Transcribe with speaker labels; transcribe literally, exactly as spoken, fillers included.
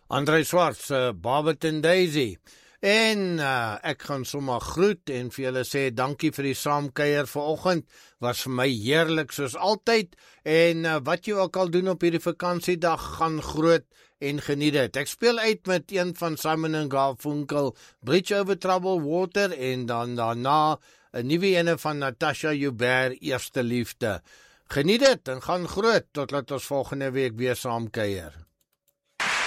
Speaker 1: André Swarts, uh, Barberton Daisy. En uh, ek gaan sommer groet en vir julle sê dankie vir die saamkuier vanoggend. Was vir my heerlik soos altyd. En uh, wat jy ook al doen op hierdie vakansiedag, gaan groot en geniet dit. Ek speel uit met een van Simon en Garfunkel, Bridge Over Troubled Water, en dan daarna 'n nuwe ene van Natasha Joubert, Eerste Liefde. Geniet dit en gaan groot, totdat ons volgende week weer saamkuier.